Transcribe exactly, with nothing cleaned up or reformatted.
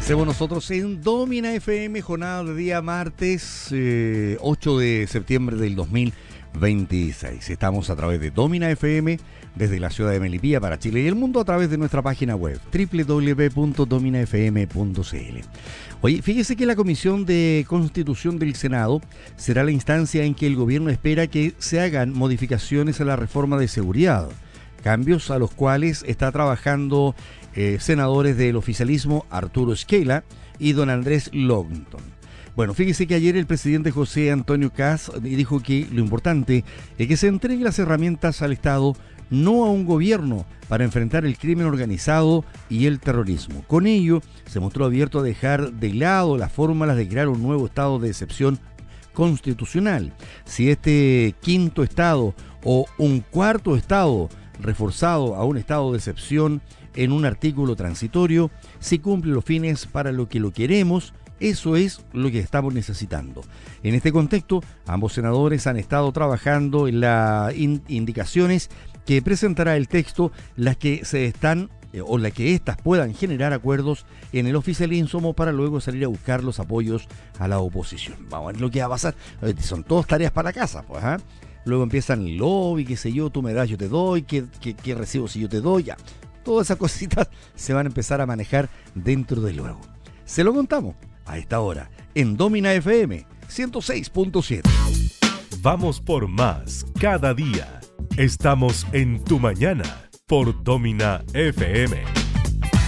Avancemos nosotros en Domina F M, jornada de día martes eh, ocho de septiembre del dos mil veintiséis. Estamos a través de Domina F M desde la ciudad de Melipilla para Chile y el mundo a través de nuestra página web doble u doble u doble u punto domina f m punto c l. Oye, fíjese que la Comisión de Constitución del Senado será la instancia en que el gobierno espera que se hagan modificaciones a la reforma de seguridad, cambios a los cuales está trabajando eh, senadores del oficialismo Arturo Esquela y don Andrés Longton. Bueno, fíjese que ayer el presidente José Antonio Kast dijo que lo importante es que se entreguen las herramientas al Estado, no a un gobierno, para enfrentar el crimen organizado y el terrorismo. Con ello, se mostró abierto a dejar de lado las fórmulas de crear un nuevo estado de excepción constitucional. Si este quinto estado o un cuarto estado reforzado a un estado de excepción en un artículo transitorio, si cumple los fines para lo que lo queremos, eso es lo que estamos necesitando. En este contexto, ambos senadores han estado trabajando en las in- indicaciones que presentará el texto, las que se están eh, o las que éstas puedan generar acuerdos en el oficialismo para luego salir a buscar los apoyos a la oposición. Vamos a ver lo que va a pasar. Son todas tareas para casa, pues, ¿eh? Luego empiezan el lobby, qué sé yo, tú me das, yo te doy, qué, qué, qué recibo si yo te doy, ya. Todas esas cositas se van a empezar a manejar dentro de luego. Se lo contamos a esta hora en Domina F M ciento seis punto siete. Vamos por más cada día. Estamos en tu mañana por Domina F M.